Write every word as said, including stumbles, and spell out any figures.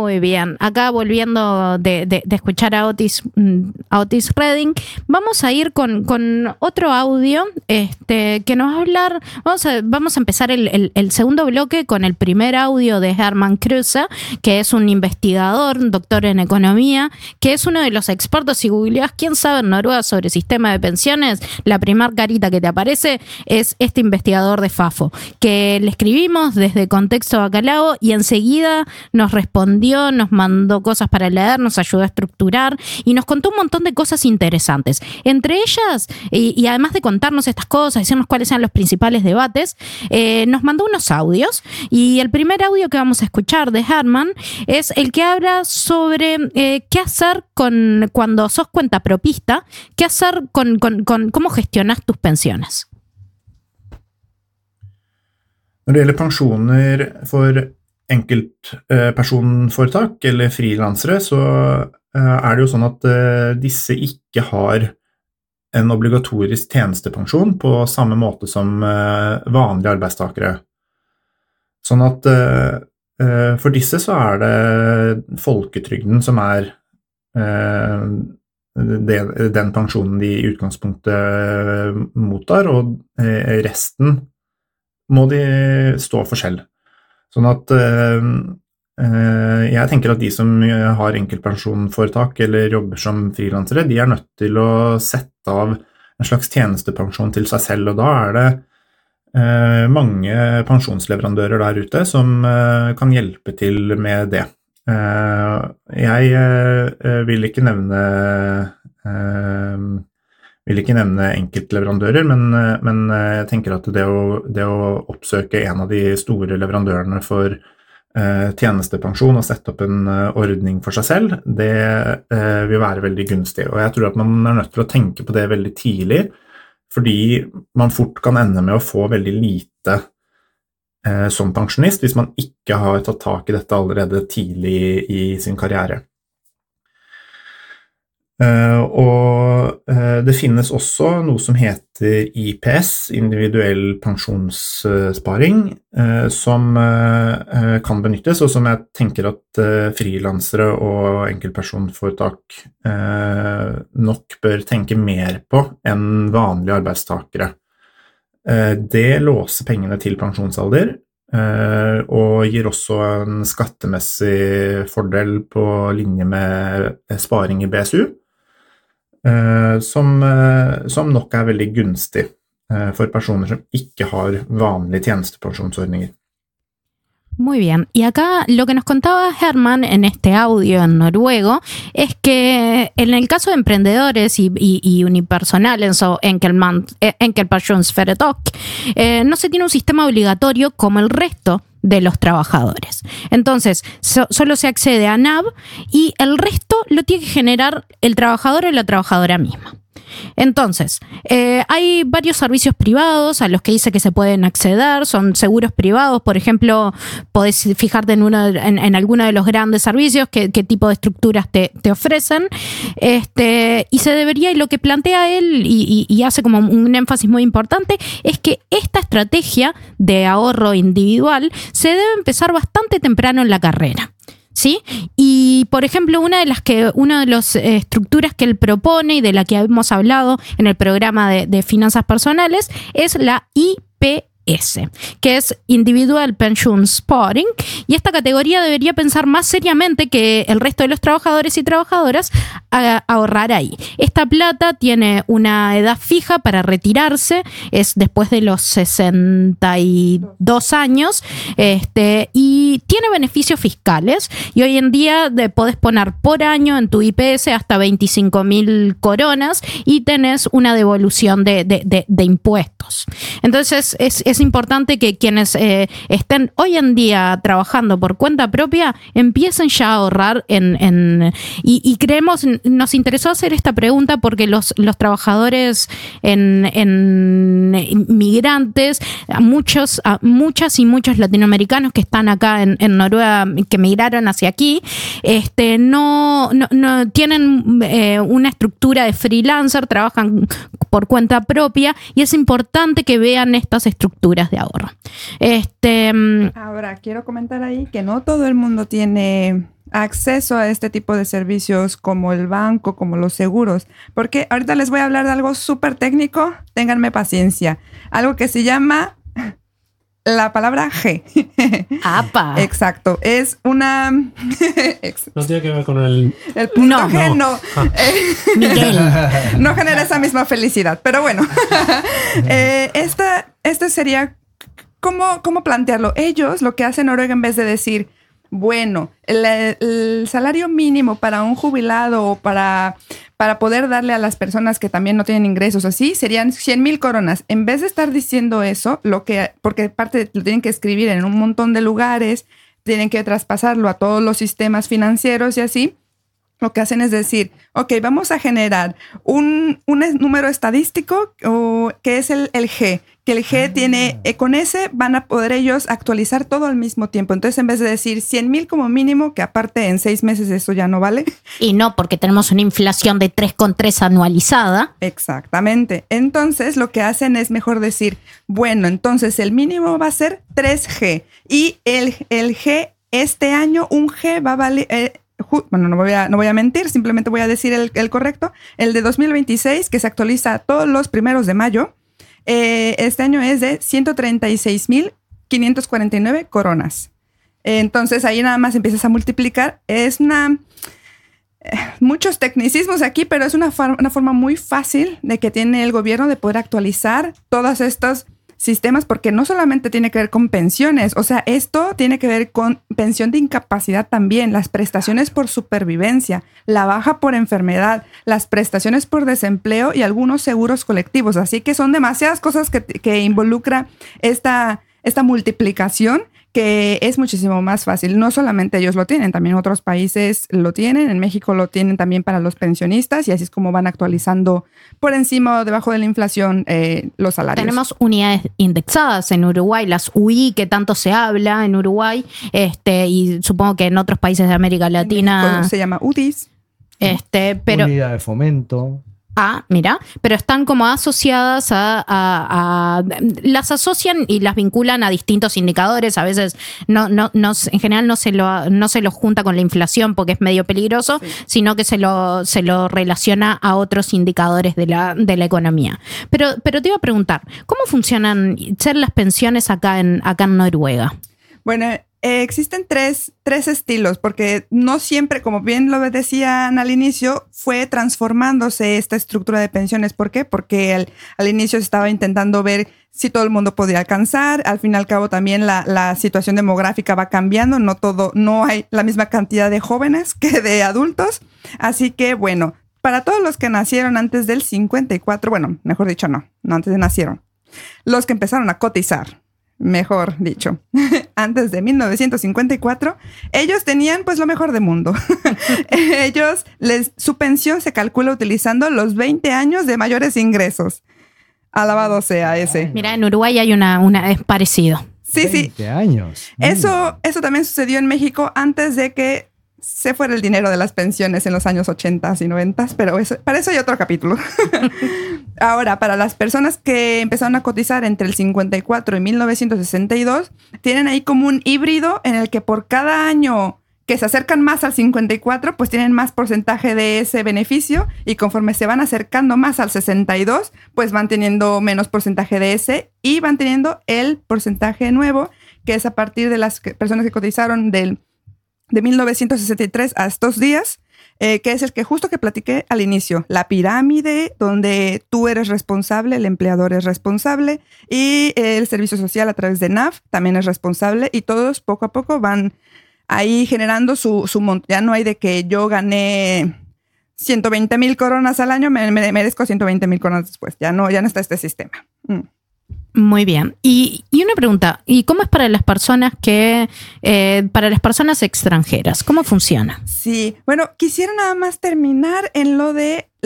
Muy bien. Acá volviendo de, de, de escuchar a Otis, a Otis Redding, vamos a ir con, con otro audio este, que nos va a hablar. Vamos a, vamos a empezar el, el, el segundo bloque con el primer audio de Herman Kruse, que es un investigador, un doctor en economía, que es uno de los expertos. Si googleás quién sabe en Noruega sobre sistema de pensiones, la primera carita que te aparece es este investigador de Fafo, que le escribimos desde Contexto Bacalao y enseguida nos respondió, nos mandó cosas para leer, nos ayudó a estructurar y nos contó un montón de cosas interesantes. Entre ellas, y, y además de contarnos estas cosas, decirnos cuáles eran los principales debates, eh, nos mandó unos audios, y el primer audio que vamos a escuchar de Herman es el que habla sobre eh, qué hacer con cuando sos cuentapropista, qué hacer con, con, con cómo gestionas tus pensiones. Når det gjelder pensjoner for enkeltpersonforetak eller frilansere, så er det jo sånn at disse ikke har en obligatorisk tjenestepensjon på samme måte som vanlige arbeidstakere. Sånn at for disse så er det folketrygden som er den pensjonen de i utgangspunktet mottar, og resten må de stå for selv. Sånn at uh, uh, jeg tenker at de som har enkeltpensjonforetak eller jobber som frilansere, de er nødt til å sette av en slags tjenestepensjon til seg selv, og da er det uh, mange pensjonsleverandører der ute som uh, kan hjelpe til med det. Uh, jeg uh, vil ikke nevne uh, vil ikke nevne enkeltleverandører, men, men jeg tenker at det å, det å oppsøke en av de store leverandørene for eh, tjenestepensjon og sette opp en uh, ordning for seg selv, det eh, vil være veldig gunstig. Og jeg tror at man er nødt til å tenke på det veldig tidlig, fordi man fort kan ende med å få veldig lite eh, som pensjonist hvis man ikke har tatt tak i dette allerede tidlig i sin karriere. Uh, og uh, det finnes også noe som heter I P S, individuell pensjonssparing, uh, som uh, kan benyttes, og som jeg tenker at uh, frilansere og enkeltpersonforetak uh, nok bør tenke mer på enn vanlige arbeidstakere. Uh, det låser pengene til pensjonsalder, uh, og gir også en skattemessig fordel på linje med sparing I B S U. Uh, som, uh, som nok er veldig gunstig uh, for personer som ikke har vanlige tjenestepensjonsordninger. Muy bien, y acá lo que nos contaba Herman en este audio en noruego es que en el caso de emprendedores y, y, y unipersonales o enkeltpersonsforetak, eh, no se tiene un sistema obligatorio como el resto de los trabajadores. Entonces, so, solo se accede a N A V y el resto lo tiene que generar el trabajador o la trabajadora misma. Entonces, eh, hay varios servicios privados a los que dice que se pueden acceder, son seguros privados, por ejemplo, podés fijarte en, uno, en, en alguno de los grandes servicios, qué, qué tipo de estructuras te, te ofrecen, este, y se debería, y lo que plantea él, y, y, y hace como un énfasis muy importante, es que esta estrategia de ahorro individual se debe empezar bastante temprano en la carrera. ¿Sí? Y, por ejemplo, una de las que una de las eh, estructuras que él propone y de la que hemos hablado en el programa de, de finanzas personales es la I P S, que es Individual Pension Sparing, y esta categoría debería pensar más seriamente que el resto de los trabajadores y trabajadoras a ahorrar ahí. Esta plata tiene una edad fija para retirarse, es después de los sesenta y dos años, este, y tiene beneficios fiscales, y hoy en día de, podés poner por año en tu I P S hasta veinticinco mil coronas y tenés una devolución de, de, de, de impuestos. Entonces es, es importante que quienes eh, estén hoy en día trabajando por cuenta propia empiecen ya a ahorrar en, en y, y creemos, nos interesó hacer esta pregunta porque los, los trabajadores en, en migrantes, a muchos, a muchas y muchos latinoamericanos que están acá en, en Noruega, que migraron hacia aquí, este, no, no, no tienen eh, una estructura de freelancer, trabajan por cuenta propia, y es importante que vean estas estructuras de ahorro. Este, Ahora, quiero comentar ahí que no todo el mundo tiene acceso a este tipo de servicios como el banco, como los seguros. Porque ahorita les voy a hablar de algo súper técnico, ténganme paciencia. Algo que se llama la palabra G. ¡Apa! Exacto. Es una... No tiene que ver con el... El punto No, G no. no. Ah. Eh, Miguel. no genera esa misma felicidad. Pero bueno, eh, esta, este sería... ¿cómo, ¿Cómo plantearlo? Ellos lo que hacen en Noruega, en vez de decir, bueno, el, el salario mínimo para un jubilado o para, para poder darle a las personas que también no tienen ingresos así, serían cien mil coronas. En vez de estar diciendo eso, lo que, porque parte lo tienen que escribir en un montón de lugares, tienen que traspasarlo a todos los sistemas financieros y así, lo que hacen es decir, ok, vamos a generar un, un número estadístico o, que es el, el G, que el G ah. tiene, eh, con ese van a poder ellos actualizar todo al mismo tiempo. Entonces, en vez de decir cien mil como mínimo, que aparte en seis meses eso ya no vale. Y no, porque tenemos una inflación de tres coma tres anualizada. Exactamente. Entonces, lo que hacen es mejor decir, bueno, entonces el mínimo va a ser tres G y el, el G, este año un G va a valer... Eh, Bueno, no voy a, no voy a mentir, simplemente voy a decir el, el correcto. El de dos mil veintiséis, que se actualiza todos los primeros de mayo, eh, este año es de ciento treinta y seis mil quinientos cuarenta y nueve coronas. Eh, entonces ahí nada más empiezas a multiplicar. Es una... Eh, muchos tecnicismos aquí, pero es una, for- una forma muy fácil de que tiene el gobierno de poder actualizar todos estos sistemas, porque no solamente tiene que ver con pensiones, o sea, esto tiene que ver con pensión de incapacidad también, las prestaciones por supervivencia, la baja por enfermedad, las prestaciones por desempleo y algunos seguros colectivos. Así que son demasiadas cosas que, que involucra esta, esta multiplicación, que es muchísimo más fácil. No solamente ellos lo tienen, también otros países lo tienen. En México lo tienen también para los pensionistas y así es como van actualizando por encima o debajo de la inflación eh, los salarios. Tenemos unidades indexadas en Uruguay, las U I que tanto se habla en Uruguay, este, y supongo que en otros países de América Latina se llama U D I S. Este, pero unidad de fomento. Ah, mira, pero están como asociadas a, a, a... Las asocian y las vinculan a distintos indicadores. A veces no, no, no, en general no se lo, no se lo junta con la inflación porque es medio peligroso, sí. sino que se lo, se lo relaciona a otros indicadores de la, de la economía. Pero, pero te iba a preguntar, ¿cómo funcionan ser las pensiones acá en, acá en Noruega? Bueno, Eh, existen tres, tres estilos, porque no siempre, como bien lo decían al inicio, fue transformándose esta estructura de pensiones. ¿Por qué? Porque al, al inicio se estaba intentando ver si todo el mundo podía alcanzar. Al fin y al cabo también la, la situación demográfica va cambiando. No todo, no hay la misma cantidad de jóvenes que de adultos. Así que, bueno, para todos los que nacieron antes del cincuenta y cuatro, bueno, mejor dicho, no, no antes de nacieron, los que empezaron a cotizar, mejor dicho, antes de mil novecientos cincuenta y cuatro, ellos tenían pues lo mejor del mundo. Ellos, les, su pensión se calcula utilizando los veinte años de mayores ingresos. Alabado sea ese. Mira, en Uruguay hay una, una es parecido. Sí, sí. veinte años. Eso, eso también sucedió en México antes de que se fuera el dinero de las pensiones en los años ochenta y noventa, pero eso, para eso hay otro capítulo. Ahora, para las personas que empezaron a cotizar entre el cincuenta y cuatro y mil novecientos sesenta y dos, tienen ahí como un híbrido en el que por cada año que se acercan más al cincuenta y cuatro, pues tienen más porcentaje de ese beneficio, y conforme se van acercando más al sesenta y dos, pues van teniendo menos porcentaje de ese y van teniendo el porcentaje nuevo, que es a partir de las personas que cotizaron del de mil novecientos sesenta y tres a estos días, eh, que es el que justo que platiqué al inicio, la pirámide donde tú eres responsable, el empleador es responsable y el servicio social a través de N A F también es responsable, y todos poco a poco van ahí generando su, su monto. Ya no hay de que yo gané ciento veinte mil coronas al año, me, me merezco ciento veinte mil coronas después. Ya no, ya no está este sistema. Mm. Muy bien. Y, y una pregunta, ¿y cómo es para las personas que, eh, para las personas extranjeras? ¿Cómo funciona? Sí, bueno, quisiera nada más terminar en lo de